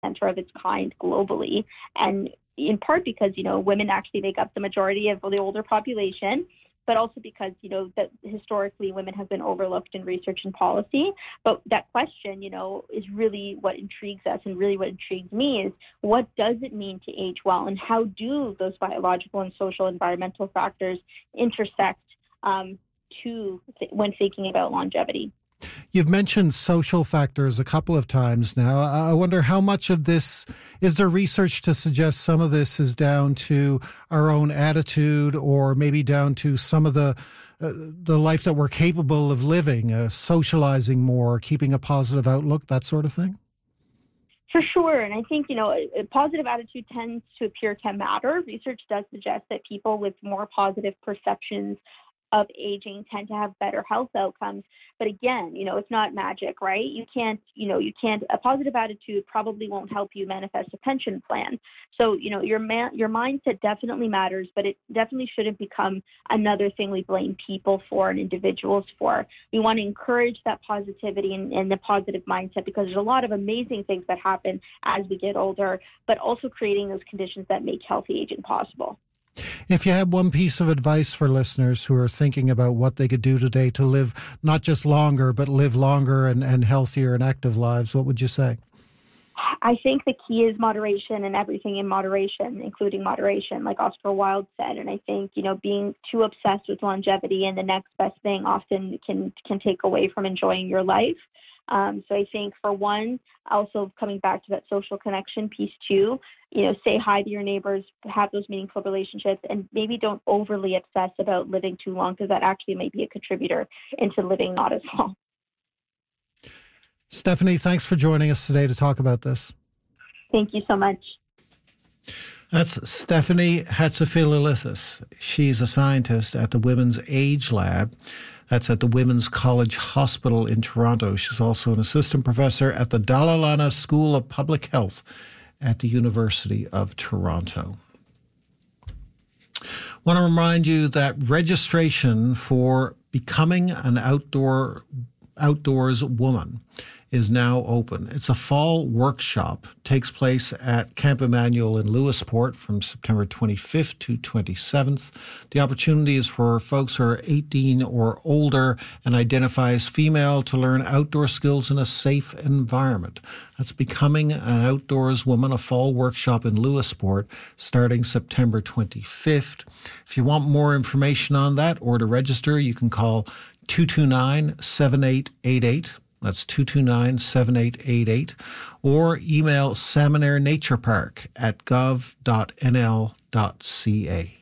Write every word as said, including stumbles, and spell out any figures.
center of its kind globally. And in part because, you know, women actually make up the majority of the older population, but also because, you know, that historically women have been overlooked in research and policy. But that question, you know, is really what intrigues us, and really what intrigues me is, what does it mean to age well, and how do those biological and social environmental factors intersect um, to th- when thinking about longevity? You've mentioned social factors a couple of times now. I wonder how much of this, is there research to suggest some of this is down to our own attitude, or maybe down to some of the uh, the life that we're capable of living, uh, socializing more, keeping a positive outlook, that sort of thing? For sure. And I think, you know, a, a positive attitude tends to appear to matter. Research does suggest that people with more positive perceptions of aging tend to have better health outcomes. But again, you know, it's not magic, right? You can't, you know, you can't, a positive attitude probably won't help you manifest a pension plan. So, you know, your man, your mindset definitely matters, but it definitely shouldn't become another thing we blame people for and individuals for. We want to encourage that positivity and, and the positive mindset, because there's a lot of amazing things that happen as we get older, but also creating those conditions that make healthy aging possible. If you had one piece of advice for listeners who are thinking about what they could do today to live not just longer, but live longer and, and healthier and active lives, what would you say? I think the key is moderation, and everything in moderation, including moderation, like Oscar Wilde said. And I think, you know, being too obsessed with longevity and the next best thing often can can take away from enjoying your life. Um, so I think, for one, also coming back to that social connection piece too, you know, say hi to your neighbors, have those meaningful relationships, and maybe don't overly obsess about living too long, because that actually might be a contributor into living not as long. Stephanie, thanks for joining us today to talk about this. Thank you so much. That's Stephanie Hatzafilolithis. She's a scientist at the Women's Age Lab. That's at the Women's College Hospital in Toronto. She's also an assistant professor at the Dalla Lana School of Public Health at the University of Toronto. I want to remind you that registration for becoming an outdoor outdoors woman is now open. It's a fall workshop. It takes place at Camp Emmanuel in Lewisport from September twenty-fifth to twenty-seventh. The opportunity is for folks who are eighteen or older and identify as female to learn outdoor skills in a safe environment. That's Becoming an Outdoors Woman, a fall workshop in Lewisport starting September twenty-fifth. If you want more information on that or to register, you can call two two nine, seven eight eight eight. That's two two nine, seven eight eight eight, or email Salmon Air Nature Park at gov dot n l dot c a.